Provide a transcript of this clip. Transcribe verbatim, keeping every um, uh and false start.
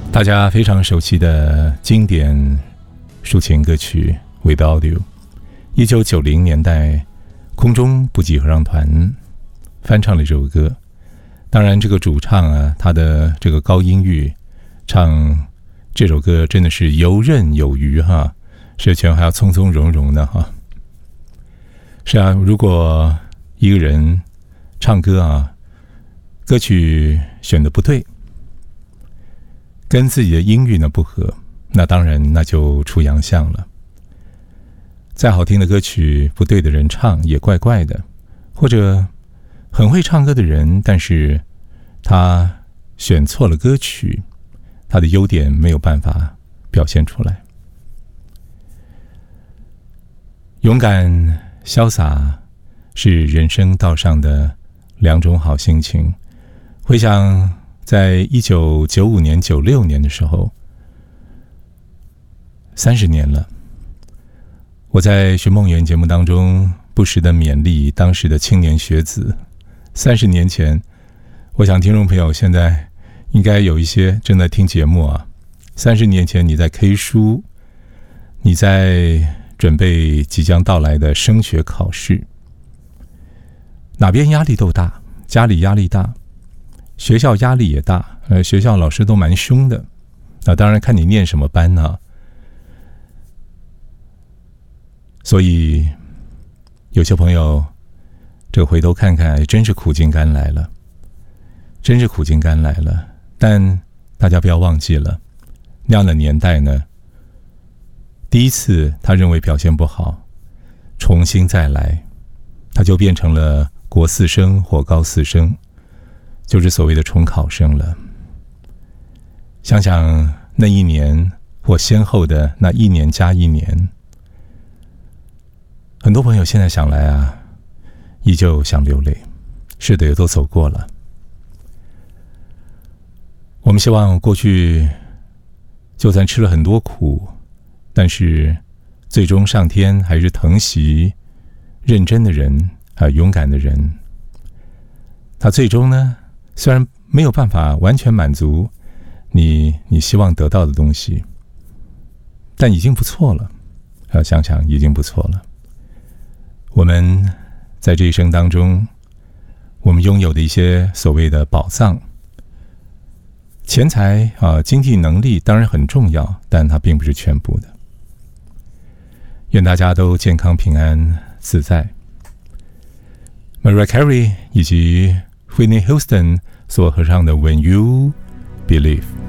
大家非常熟悉的经典抒情歌曲 Without You， 一九九零年代空中补给合唱团翻唱了这首歌。当然这个主唱啊，他的这个高音域唱这首歌真的是游刃有余哈，舌拳还要从从容容的哈。是啊，如果一个人唱歌啊，歌曲选的不对，跟自己的音域呢不合，那当然那就出洋相了。再好听的歌曲，不对的人唱也怪怪的，或者很会唱歌的人，但是他选错了歌曲，他的优点没有办法表现出来。勇敢潇洒是人生道上的两种好心情。回想在一九九五年、九六年的时候，三十年了。我在寻梦园节目当中不时的勉励当时的青年学子。三十年前，我想听众朋友现在应该有一些正在听节目啊。三十年前你在 K 书，你在准备即将到来的升学考试，哪边压力都大，家里压力大，学校压力也大，呃，学校老师都蛮凶的。那当然看你念什么班呢、啊？所以有些朋友，这个回头看看，真是苦尽甘来了，真是苦尽甘来了。但大家不要忘记了，那样的年代呢，第一次他认为表现不好，重新再来，他就变成了国四生或高四生。就是所谓的重考生了。想想那一年或先后的那一年加一年，很多朋友现在想来啊，依旧想流泪。是的，也都走过了。我们希望过去就算吃了很多苦，但是最终上天还是疼惜认真的人，还有勇敢的人。他最终呢，虽然没有办法完全满足你你希望得到的东西，但已经不错了。要想想已经不错了。我们在这一生当中，我们拥有的一些所谓的宝藏，钱财啊，经济能力当然很重要，但它并不是全部的。愿大家都健康平安自在。Mariah Carey 以及Whitney Houston 所合唱的 When You Believe。